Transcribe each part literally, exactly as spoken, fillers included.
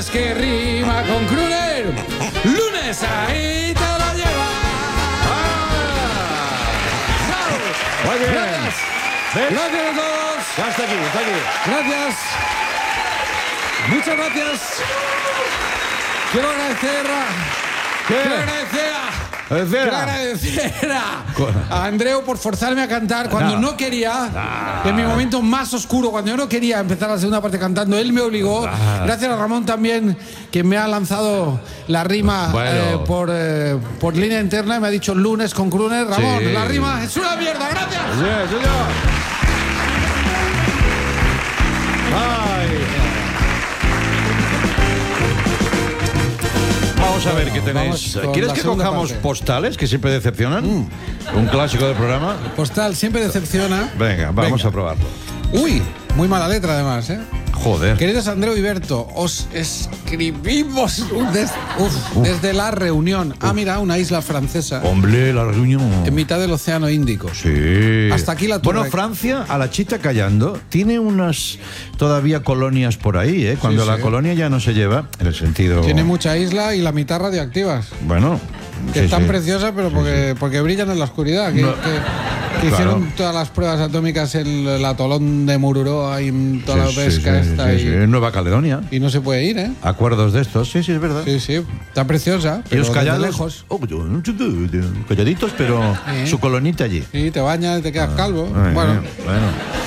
Que rima con Crooner. Lunes, ahí te lo llevas. Ah. Muy bien. Gracias. ¿Ves? Gracias a todos. Ya está aquí, está aquí. Gracias. Muchas gracias. Quiero agradecer a... ¿Qué? Quiero agradecer a... Agradecer a- Quiero agradecer a, a Andreu por forzarme a cantar cuando No. no quería. En mi momento más oscuro, cuando yo no quería empezar la segunda parte cantando, él me obligó. Gracias a Ramón también, que me ha lanzado la rima Bueno. eh, por, eh, por línea interna y me ha dicho lunes con Crooner. Ramón, Sí. la rima es una mierda. Gracias. Sí, señor. Ay. Vamos a ver qué tenéis. Vamos con ¿Quieres la que segunda cojamos parte. postales que siempre decepcionan? Un clásico del programa. Postal siempre decepciona. Venga, vamos Venga. a probarlo. Uy, muy mala letra además, ¿eh? Joder. Queridos Andreu y Berto, os escribimos des- uf, desde la reunión. Ah, mira, una isla francesa Hombre, la reunión. en mitad del Océano Índico. Sí. Hasta aquí la Torre. Bueno, Francia, a la chita callando, tiene unas todavía colonias por ahí, ¿eh? Cuando Sí, la sí. colonia ya no se lleva, en el sentido... Tiene mucha isla y la mitad radioactivas. Bueno. Que sí, están sí. preciosas, pero porque, porque brillan en la oscuridad. Que, No. que- que Claro. hicieron todas las pruebas atómicas en el atolón de Mururoa y en toda Sí, la sí, pesca sí, esta. sí, y, sí. En Nueva Caledonia. y no se puede ir, ¿eh? Acuerdos de estos. Sí, sí, es verdad. Sí, sí. Está preciosa, pero Ellos desde callados, lejos. oh, calladitos, pero Sí. su colonita allí. Sí, te bañas y te quedas calvo. Ay, Bueno, bueno.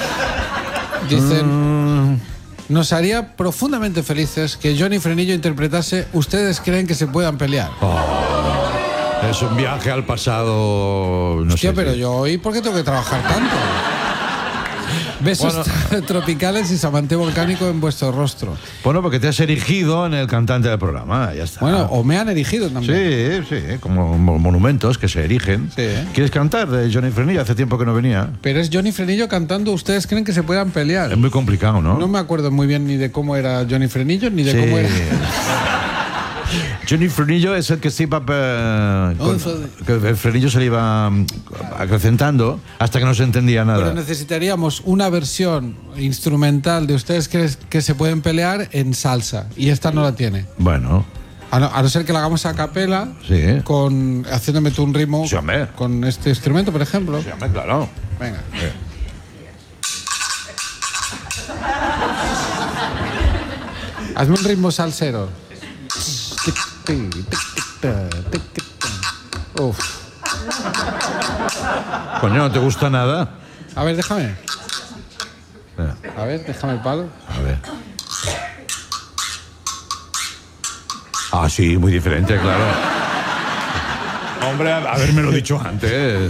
dicen... Mm, Nos haría profundamente felices que Johnny Frenillo interpretase ¿Ustedes creen que se puedan pelear? es un viaje al pasado. No Hostia, sé, pero sí. yo hoy, ¿por qué tengo que trabajar tanto? Besos tropicales y samanteo volcánico en vuestro rostro. Bueno, porque te has erigido en el cantante del programa, ya está. Bueno, o me han erigido también. Sí, sí, como mo- monumentos que se erigen. Sí, ¿eh? ¿Quieres cantar de Johnny Frenillo? Hace tiempo que no venía. Pero es Johnny Frenillo cantando ¿Ustedes creen que se puedan pelear? Es muy complicado, ¿no? No me acuerdo muy bien ni de cómo era Johnny Frenillo, ni de Sí. cómo era... Johnny Frenillo es el que se iba eh, con- Oh, que el frenillo se le iba mm, acrecentando hasta que no se entendía nada. Pero necesitaríamos una versión instrumental de Ustedes creen que se pueden pelear en salsa. Y esta no la tiene. Bueno, A no, a no ser que la hagamos a capela, Sí. con, haciéndome tú un ritmo Sí, hombre. con este instrumento, por ejemplo. sí, hombre, claro. Venga. Hazme un ritmo salsero. Uf. Coño, ¿no te gusta nada? A ver, déjame. Espera, A ver, déjame el palo. a ver. Ah, sí, muy diferente, claro. Hombre, habérmelo dicho antes.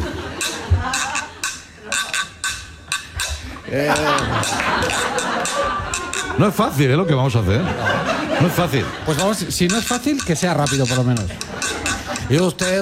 Eh. No es fácil, ¿eh? Lo que vamos a hacer. No es fácil. Pues vamos, si no es fácil, que sea rápido por lo menos. Y usted